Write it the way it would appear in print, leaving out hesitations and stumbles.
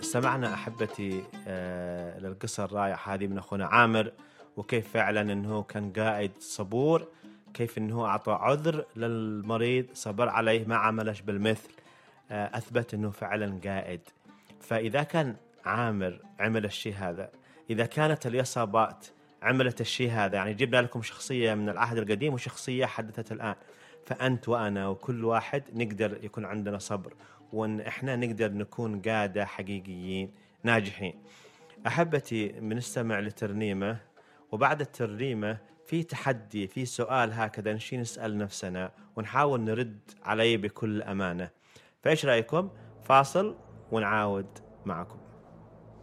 استمعنا أحبتي للقصة الرائعة هذه من أخونا عامر، وكيف فعلا أنه كان قائد صبور، كيف أنه أعطى عذر للمريض، صبر عليه، ما عملش بالمثل، أثبت أنه فعلا قائد. فإذا كان عامر عمل الشيء هذا، إذا كانت اليصابات عملت الشيء هذا، يعني جبنا لكم شخصية من العهد القديم وشخصية حدثت الآن، فأنت وأنا وكل واحد نقدر يكون عندنا صبر، وأن إحنا نقدر نكون قادة حقيقيين ناجحين. أحبتي بنستمع لترنيمة، وبعد الترنيمة في تحدي، في سؤال هكذا نشي نسأل نفسنا ونحاول نرد عليه بكل أمانة. فإيش رأيكم؟ فاصل ونعاود معكم.